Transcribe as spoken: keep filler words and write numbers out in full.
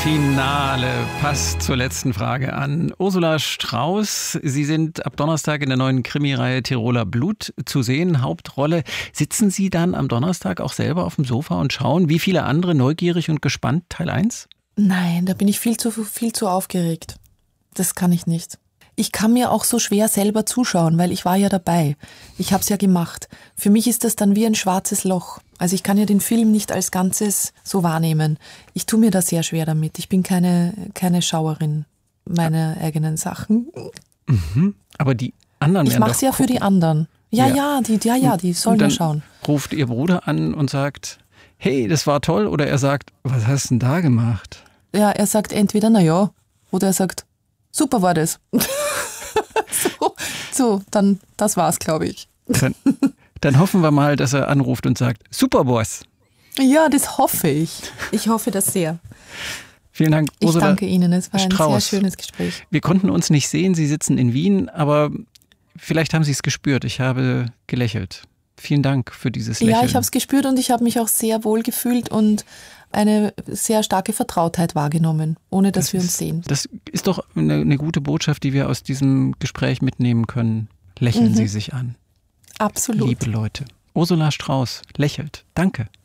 Finale passt zur letzten Frage an. Ursula Strauß, Sie sind ab Donnerstag in der neuen Krimireihe Tiroler Blut zu sehen, Hauptrolle. Sitzen Sie dann am Donnerstag auch selber auf dem Sofa und schauen, wie viele andere, neugierig und gespannt, Teil eins? Nein, da bin ich viel zu, viel zu aufgeregt. Das kann ich nicht. Ich kann mir auch so schwer selber zuschauen, weil ich war ja dabei. Ich habe es ja gemacht. Für mich ist das dann wie ein schwarzes Loch. Also ich kann ja den Film nicht als Ganzes so wahrnehmen. Ich tue mir da sehr schwer damit. Ich bin keine, keine Schauerin meiner eigenen Sachen. Mhm. Aber die anderen Ich mache es ja für die anderen. Ja, ja, ja, die, ja, ja, die sollen ja schauen. Ruft Ihr Bruder an und sagt, hey, das war toll, oder er sagt, was hast du denn da gemacht? Ja, er sagt entweder, na ja, oder er sagt, super war das. so, so, dann, das war's, glaube ich. Dann, dann hoffen wir mal, dass er anruft und sagt, super Boss. Ja, das hoffe ich. Ich hoffe das sehr. Vielen Dank, Ich Ursula danke Ihnen, es war ein Strauß. sehr schönes Gespräch. Wir konnten uns nicht sehen, Sie sitzen in Wien, aber vielleicht haben Sie es gespürt. Ich habe gelächelt. Vielen Dank für dieses Lächeln. Ja, ich habe es gespürt und ich habe mich auch sehr wohl gefühlt und eine sehr starke Vertrautheit wahrgenommen, ohne dass das wir ist, uns sehen. Das ist doch eine, eine gute Botschaft, die wir aus diesem Gespräch mitnehmen können. Lächeln Mhm. Sie sich an. Absolut. Liebe Leute. Ursula Strauß lächelt. Danke.